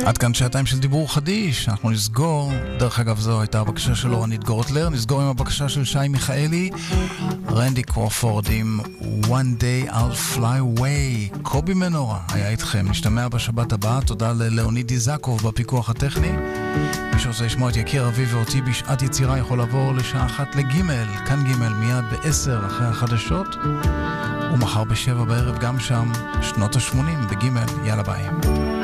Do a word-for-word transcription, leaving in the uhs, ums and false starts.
עד כאן שעתיים של דיבור חדיש. אנחנו נסגור, דרך אגב זו הייתה הבקשה של אורנית גורטלר, נסגור עם הבקשה של שי מיכאלי, רנדי קרופורד עם One Day I'll Fly Away. קובי מנורה היה איתכם, נשתמע בשבת הבאה. תודה ללאוניד איזקוב בפיקוח הטכני. מי שרוצה לשמוע את יקיר אביב ואותי בשעת יצירה יכול לעבור לשעה אחת לגימל, כאן גימל מיד בעשר אחרי החדשות, ומחר בשבע בערב גם שם, שנות ה-שמונים בגימל. יאללה ביי.